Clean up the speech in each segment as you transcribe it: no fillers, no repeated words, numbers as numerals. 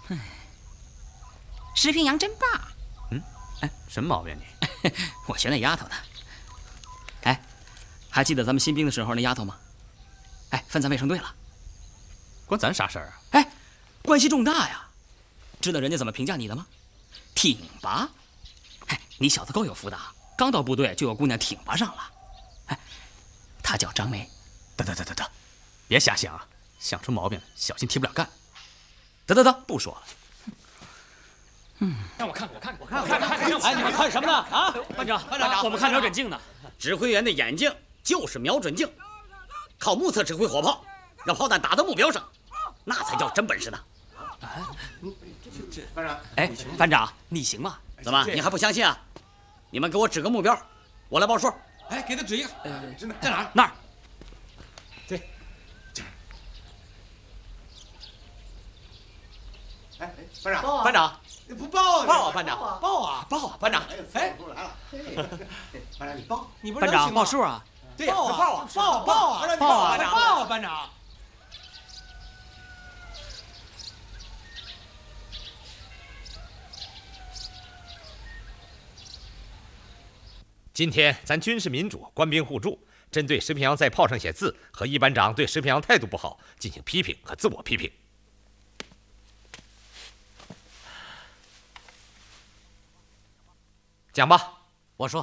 石平阳真棒。 哎，什么毛病你？ 我学那丫头的。哎，还记得咱们新兵的时候那丫头吗？哎，分咱卫生队了。 关咱啥事儿啊？ 哎，关系重大呀！知道人家怎么评价你的吗？挺拔。哎，你小子够有福的啊！刚到部队就有姑娘挺拔上了。哎，她叫张梅。 得，别瞎想，想出毛病小心提不了干。 得，不说了。 让我看，我看。 哎，你们看什么呢？啊， 班长，我们看瞄准镜呢。 指挥员的眼睛就是瞄准镜，靠目测指挥火炮，让炮弹打到目标上，那才叫真本事呢。 班长， 哎，班长，你行吗？ 怎么，你还不相信啊？你们给我指个目标，我来报数。 哎，给他指一个。在哪儿？ 那儿。 哎，班长， 班长， 你不报啊？ 报啊，班长， 报啊， 报啊，班长。 哎，来了，班长你报， 你不是班长报数啊？ 对呀， 报啊， 报啊，班长你报啊， 报啊，班长。 今天咱军事民主，官兵互助，针对石平阳在炮上写字和一班长对石平阳态度不好进行批评和自我批评。讲吧。 我说，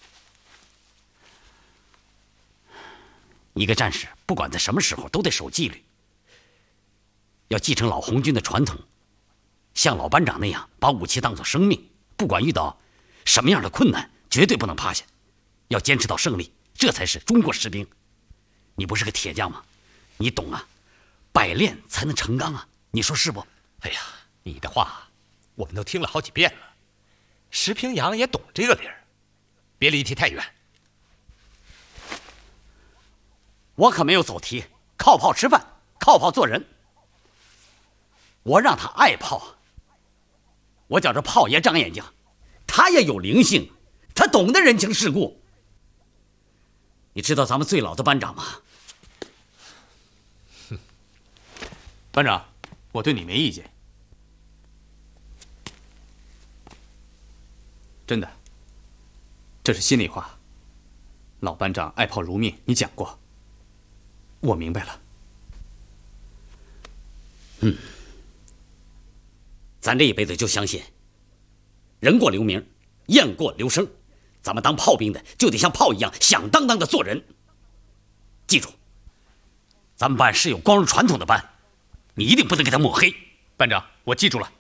一个战士不管在什么时候都得守纪律，要继承老红军的传统，像老班长那样把武器当作生命，不管遇到什么样的困难，绝对不能趴下，要坚持到胜利，这才是中国士兵。你不是个铁匠吗？你懂啊，百炼才能成钢啊，你说是不？ 哎呀，你的话我们都听了好几遍了，石平阳也懂这个理儿，别离题太远。 我可没有走题，靠炮吃饭，靠炮做人。我让他爱炮，我觉着炮爷长眼睛，他也有灵性，他懂得人情世故。你知道咱们最老的班长吗？ 班长，我对你没意见。真的，这是心里话。老班长爱炮如命，你讲过，我明白了。 咱这一辈子就相信，人过留名，雁过留声。咱们当炮兵的就得像炮一样响当当的做人。记住，咱们班是有光荣传统的班，你一定不能给他抹黑。 班长，我记住了。